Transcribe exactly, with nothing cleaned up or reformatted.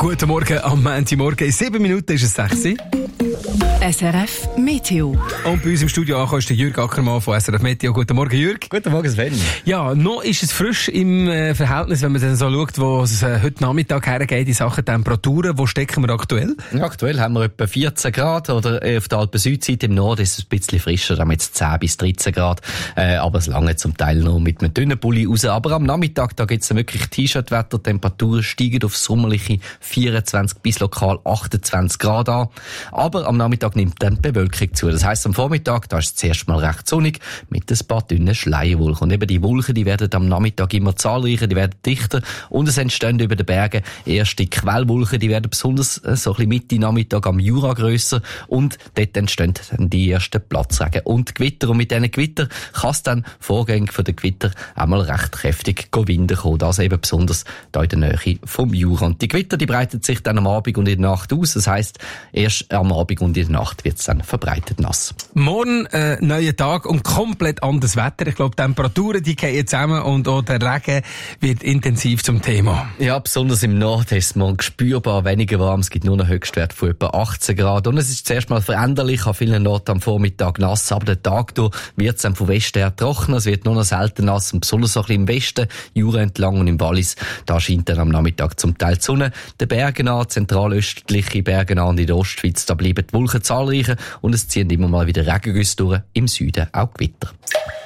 Guten Morgen am Montagmorgen. In sieben Minuten ist es sechs. S R F Meteo. Und bei uns im Studio angekommen ist der Jürg Ackermann von S R F Meteo. Guten Morgen, Jürg. Guten Morgen, Sven. Ja, noch ist es frisch im äh, Verhältnis, wenn man dann so schaut, wo es äh, heute Nachmittag hergeht in Sachen Temperaturen. Wo stecken wir aktuell? Ja, aktuell haben wir etwa vierzehn Grad, oder äh, auf der Alpen-Südseite im Norden ist es ein bisschen frischer, da haben wir jetzt zehn bis dreizehn Grad, äh, aber es lange zum Teil noch mit einem dünnen Pulli raus. Aber am Nachmittag, da gibt's wirklich T-Shirt-Wetter, Temperaturen steigen auf sommerliche vierundzwanzig bis lokal achtundzwanzig Grad an. Aber am Nachmittag nimmt dann die Bewölkung zu. Das heisst, am Vormittag, da ist es zuerst mal recht sonnig, mit ein paar dünnen Schleierwolken. Und eben die Wolken, die werden am Nachmittag immer zahlreicher, die werden dichter und es entstehen über den Bergen erste Quellwolken, die werden besonders äh, so ein bisschen Mitte Nachmittag am Jura grösser und dort entstehen dann die ersten Platzregen und Gewitter. Und mit diesen Gewitter kann es dann Vorgänge von den Gewitter einmal recht kräftig Winden kommen. Das eben besonders da in der Nähe vom Jura. Und die Gewitter, die breiten sich dann am Abend und in der Nacht aus. Das heisst, erst am Abend und in der Nacht wird es dann verbreitet nass. Morgen äh, neuer Tag und komplett anderes Wetter. Ich glaube, die Temperaturen, die gehen zusammen und auch der Regen wird intensiv zum Thema. Ja, besonders im Norden ist es morgen spürbar weniger warm. Es gibt nur einen Höchstwert von etwa achtzehn Grad. Und es ist zuerst mal veränderlich, an vielen Orten am Vormittag nass, aber der Tag durch wird es dann vom Westen her trockener. Es wird nur noch selten nass und besonders so ein bisschen im Westen, Jura entlang und im Wallis, da scheint dann am Nachmittag zum Teil die Sonne. Den Bergen an, zentralöstliche Bergen an und in der Ostschweiz, da bleiben die Wolken zahlreicher und es ziehen immer mal wieder Regengüsse durch, im Süden auch Gewitter.